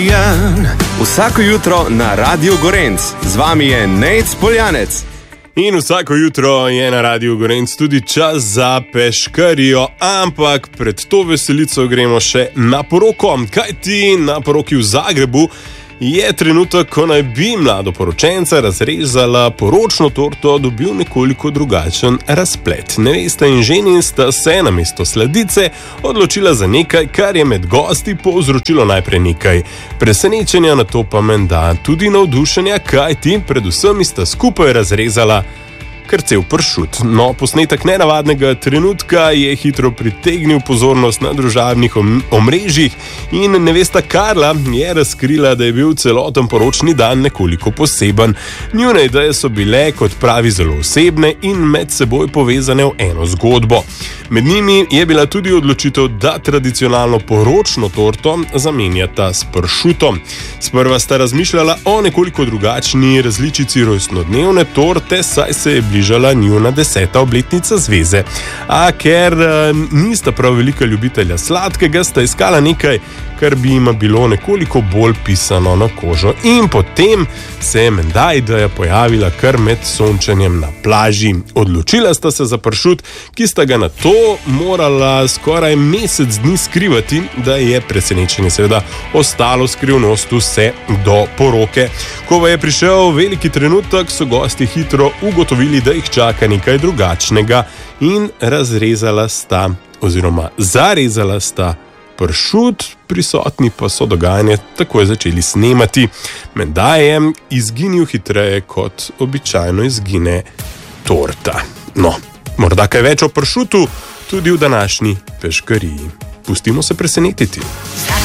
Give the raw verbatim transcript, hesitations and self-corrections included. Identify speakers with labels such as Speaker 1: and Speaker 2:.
Speaker 1: Vsako jutro na Radiu Gorenc. Z vami je Nejc Poljanec.
Speaker 2: In vsako jutro je na Radiu Gorenc tudi čas za peškarijo, ampak pred to veselico gremo še na poroko. Kajti na poroki v Zagrebu je trenutek, ko naj bi mladoporočenca razrezala poročno torto, dobil nekoliko drugačen razplet. Nevesta in ženin sta se namesto sladice odločila za nekaj, kar je med gosti povzročilo najprej nekaj presenečenja, nato pa menda tudi navdušenja, kajti predvsem sta skupaj razrezala kar cel pršut. No, posnetek nenavadnega trenutka je hitro pritegnil pozornost na družabnih omrežjih in nevesta Karla je razkrila, da je bil celoten poročni dan nekoliko poseben. Njune ideje so bile, kot pravi, zelo osebne in med seboj povezane v eno zgodbo. Med njimi je bila tudi odločitev, da tradicionalno poročno torto zamenjata s pršutom. Sprva sta razmišljala o nekoliko drugačni različici rojstnodnevne torte, saj se je bližala njuna deseta obletnica zveze. A ker nista prav velika ljubitelja sladkega, sta iskala nekaj, kar bi jima bilo nekoliko bolj pisano na kožo. In potem se je menda ideja pojavila kar med sončenjem na plaži. Odločila sta se za pršut, ki sta ga na to morala skoraj mesec dni skrivati, da je presenečenje seveda ostalo skrivnost vse do poroke. Ko je prišel veliki trenutek, so gosti hitro ugotovili, da jih čaka nekaj drugačnega in razrezala sta oziroma zarezala sta pršut, prisotni pa so dogajanje takoj začeli snemati. Menda je izginil hitreje, kot običajno izgine torta. No, morda kaj več o pršutu tudi v današnji peškariji. Pustimo se presenetiti.